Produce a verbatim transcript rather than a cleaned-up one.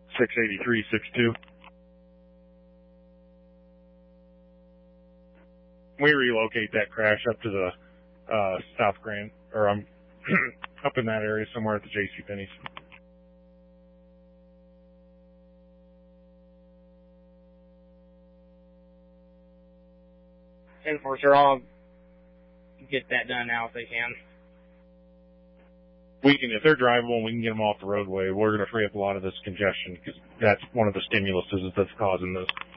six eighty-three sixty-two. We relocate that crash up to the uh, South Grand, or um, up in that area somewhere at the JCPenney's. ten four, sure, I'll get that done now if they can. We can, if they're drivable, we can get them off the roadway. We're going to free up a lot of this congestion because that's one of the stimuluses that's causing this.